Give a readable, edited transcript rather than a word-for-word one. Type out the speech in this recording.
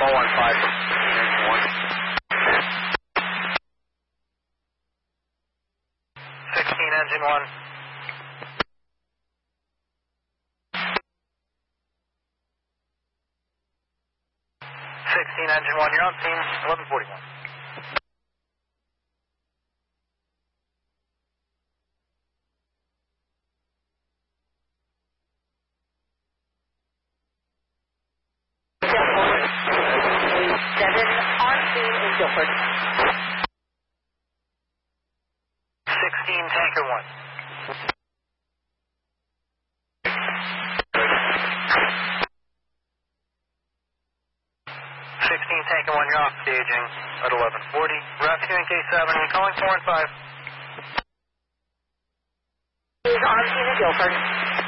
415, engine 1. 16, engine 1. 16, engine 1, you're on scene, 1141. On scene in Guilford. 16, tanker 1. 16, tanker 1, you're off staging at 1140. Rescuing K7, you're calling 4 and 5. He's on scene in Guilford.